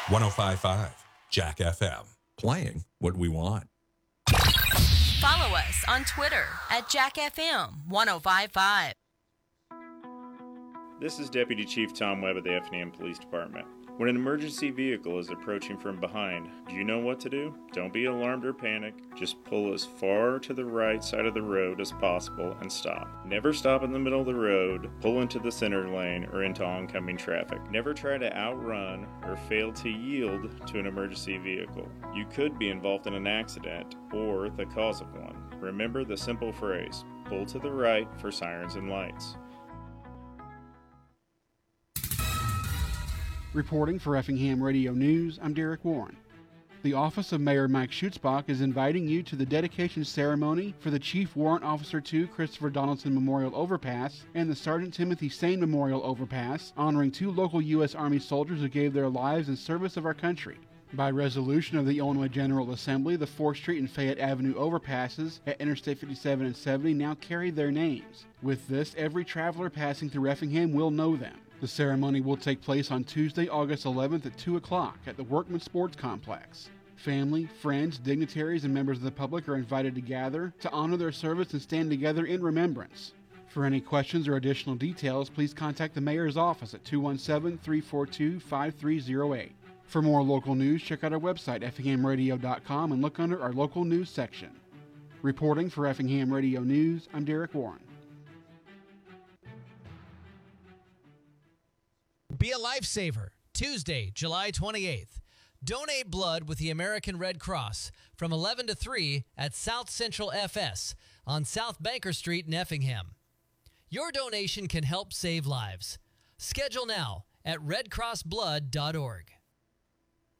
105.5 Jack FM. Playing what we want. Follow us on Twitter at JackFM1055. This is Deputy Chief Tom Webb of the Effingham Police Department. When an emergency vehicle is approaching from behind, do you know what to do? Don't be alarmed or panic. Just pull as far to the right side of the road as possible and stop. Never stop in the middle of the road, pull into the center lane, or into oncoming traffic. Never try to outrun or fail to yield to an emergency vehicle. You could be involved in an accident or the cause of one. Remember the simple phrase, pull to the right for sirens and lights. Reporting for Effingham Radio News, I'm Derek Warren. The Office of Mayor Mike Schutzbach is inviting you to the dedication ceremony for the Chief Warrant Officer II Christopher Donaldson Memorial Overpass and the Sergeant Timothy Sane Memorial Overpass, honoring 2 local U.S. Army soldiers who gave their lives in service of our country. By resolution of the Illinois General Assembly, the 4th Street and Fayette Avenue overpasses at Interstate 57 and 70 now carry their names. With this, every traveler passing through Effingham will know them. The ceremony will take place on Tuesday, August 11th at 2 o'clock at the Workman Sports Complex. Family, friends, dignitaries, and members of the public are invited to gather to honor their service and stand together in remembrance. For any questions or additional details, please contact the Mayor's office at 217-342-5308. For more local news, check out our website, effinghamradio.com, and look under our local news section. Reporting for Effingham Radio News, I'm Derek Warren. Be a lifesaver. Tuesday, July 28th. Donate blood with the American Red Cross from 11 to 3 at South Central FS on South Banker Street in Effingham. Your donation can help save lives. Schedule now at redcrossblood.org.